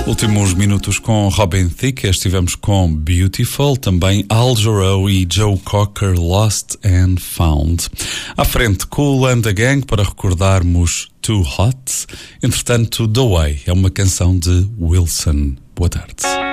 Últimos minutos com Robin Thicke, estivemos com Beautiful, também Al Jarreau e Joe Cocker, Lost and Found. À frente, Kool and the Gang, para recordarmos Too Hot. Entretanto, The Way é uma canção de Wilson. Boa tarde.